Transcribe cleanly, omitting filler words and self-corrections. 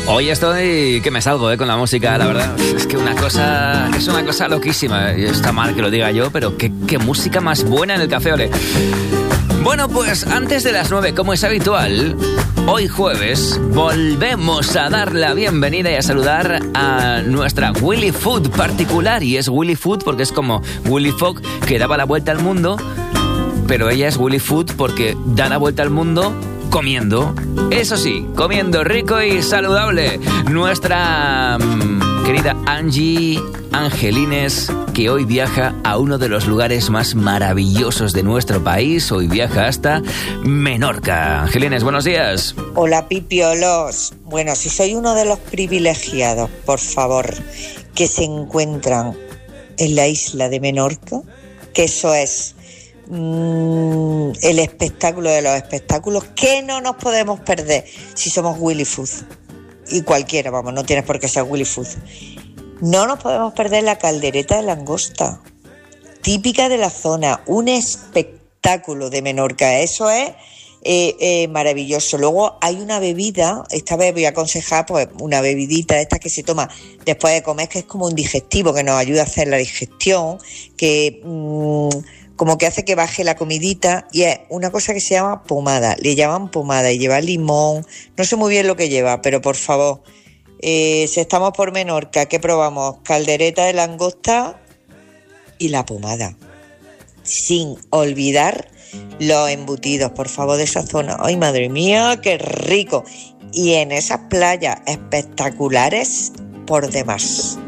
Hoy estoy que me salgo con la música, la verdad. Es que es una cosa loquísima. Está mal que lo diga yo, pero qué música más buena en el Café Olé. Bueno, pues antes de las 9, como es habitual, hoy jueves volvemos a dar la bienvenida y a saludar a nuestra Willy Food particular. Y es Willy Food porque es como Willy Fogg, que daba la vuelta al mundo, pero ella es Willy Food porque da la vuelta al mundo comiendo. Eso sí, comiendo rico y saludable. Nuestra querida Angie Angelines, que hoy viaja a uno de los lugares más maravillosos de nuestro país. Hoy viaja hasta Menorca. Angelines, buenos días. Hola, pipiolos. Bueno, si soy uno de los privilegiados, por favor, que se encuentran en la isla de Menorca, que eso es el espectáculo de los espectáculos, que no nos podemos perder si somos Willy Food. Y cualquiera, vamos, no tienes por qué ser Willy Food. No nos podemos perder la caldereta de langosta, típica de la zona, un espectáculo de Menorca. Eso es maravilloso. Luego hay una bebida, esta vez voy a aconsejar pues una bebidita de estas que se toma después de comer, que es como un digestivo, que nos ayuda a hacer la digestión, que como que hace que baje la comidita, y es una cosa que se llama pomada. Le llaman pomada y lleva limón, no sé muy bien lo que lleva, pero por favor, si estamos por Menorca, ¿qué probamos? Caldereta de langosta y la pomada, sin olvidar los embutidos, por favor, de esa zona. ¡Ay, madre mía, qué rico! Y en esas playas espectaculares por demás.